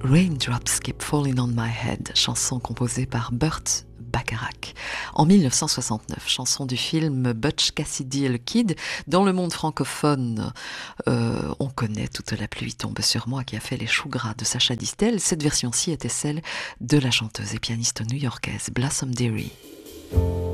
Raindrops Keep Falling on My Head, chanson composée par Burt Bacharach. En 1969, chanson du film Butch Cassidy et le Kid. Dans le monde francophone, on connaît Toute la pluie tombe sur moi qui a fait les choux gras de Sacha Distel. Cette version-ci était celle de la chanteuse et pianiste new-yorkaise Blossom Dearie.